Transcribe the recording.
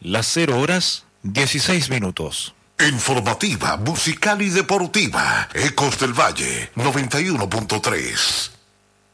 Las 0 horas 16 minutos. Informativa, musical y deportiva. Ecos del Valle 91.3.